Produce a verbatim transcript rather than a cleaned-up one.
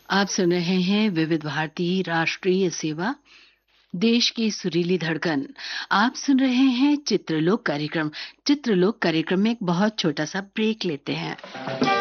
आप सुन रहे हैं विविध भारती राष्ट्रीय सेवा, देश की सुरीली धड़कन। आप सुन रहे हैं चित्रलोक कार्यक्रम। चित्रलोक कार्यक्रम में एक बहुत छोटा सा ब्रेक लेते हैं।